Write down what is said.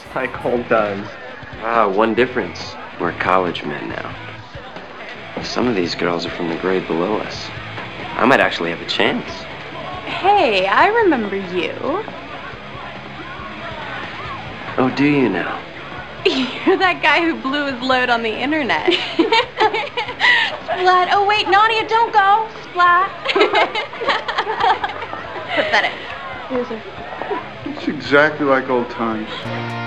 Like old times. Ah, one difference. We're college men now. Some of these girls are from the grade below us. I might actually have a chance. Hey, I remember you. Oh, do you now? You're that guy who blew his load on the internet. Splat. Oh, wait, Nadia, don't go. Splat. Pathetic. It's exactly like old times.